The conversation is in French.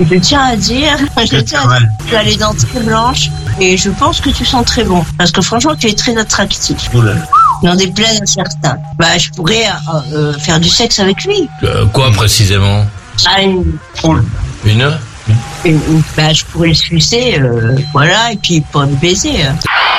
Je tiens à dire, tu as les dents très blanches et je pense que tu sens très bon. Parce que franchement, tu es très attractif. N'en déplaise à certains. Bah, je pourrais faire du sexe avec lui. Quoi précisément? Une? Bah, je pourrais le sucer, voilà, et puis pas le baiser.